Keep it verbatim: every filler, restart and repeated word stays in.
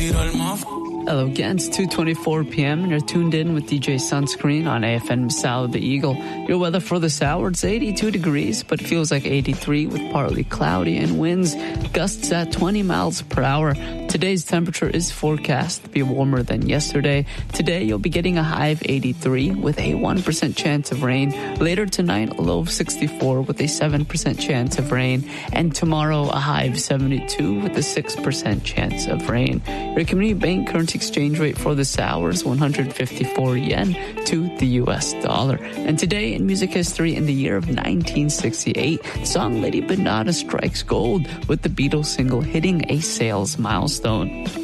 Hello again, it's two twenty-four p.m. and you're tuned in with D J Sunscreen on A F M South the Eagle. Your weather for this hour, it's eighty-two degrees, but it feels like eighty-three with partly cloudy and winds, gusts at twenty miles per hour. Today's temperature is forecast to be warmer than yesterday. Today, you'll be getting a high of eighty-three with a one percent chance of rain. Later tonight, a low of sixty-four with a seven percent chance of rain. And tomorrow, a high of seventy-two with a six percent chance of rain. Your community bank currency exchange rate for this hour is one hundred fifty-four yen to the U S dollar. And today in music history, in the year of nineteen sixty-eight, the song Lady Benada strikes gold with the Beatles single hitting a sales milestone.